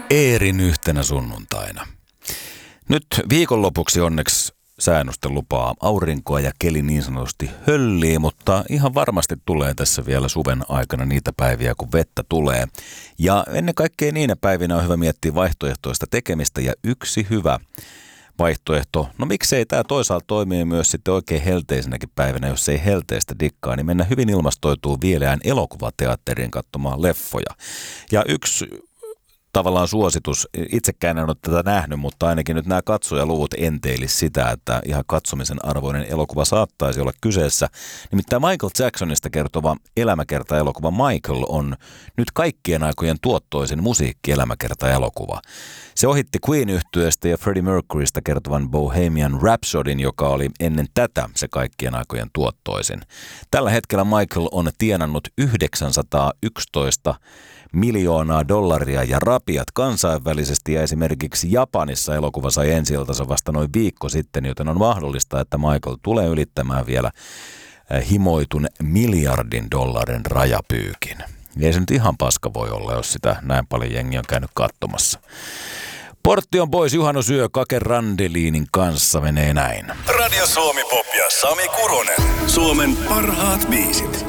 Eerin yhtenä sunnuntaina. Nyt viikonlopuksi onneksi säännöstä lupaa aurinkoa ja keli niin sanotusti höllii, mutta ihan varmasti tulee tässä vielä suven aikana niitä päiviä, kun vettä tulee. Ja ennen kaikkea niinä päivinä on hyvä miettiä vaihtoehtoista tekemistä ja yksi hyvä vaihtoehto. No miksei tämä toisaalta toimii myös sitten oikein helteisenäkin päivänä, jos ei helteistä dikkaa, niin mennä hyvin ilmastoituu Viileän elokuvateatteriin katsomaan leffoja. Ja yksi tavallaan suositus, itsekään en ole tätä nähnyt, mutta ainakin nyt nämä katsojaluvut enteilisi sitä, että ihan katsomisen arvoinen elokuva saattaisi olla kyseessä. Nimittäin Michael Jacksonista kertova elämäkerta-elokuva Michael on nyt kaikkien aikojen tuottoisin musiikkielämäkerta-elokuva. Se ohitti Queen-yhtyeestä ja Freddie Mercurystä kertovan Bohemian Rhapsodyn, joka oli ennen tätä se kaikkien aikojen tuottoisin. Tällä hetkellä Michael on tienannut 911 miljoonaa dollaria ja rapiat kansainvälisesti, ja esimerkiksi Japanissa elokuva sai ensi-iltansa vasta noin viikko sitten, joten on mahdollista, että Michael tulee ylittämään vielä himoitun miljardin dollarin rajapyykin. Ei se nyt ihan paska voi olla, jos sitä näin paljon jengiä on käynyt katsomassa. Portti on pois, juhannusyö Kake Randeliinin kanssa menee näin. Radio Suomi Pop ja Sami Kuronen. Suomen parhaat biisit.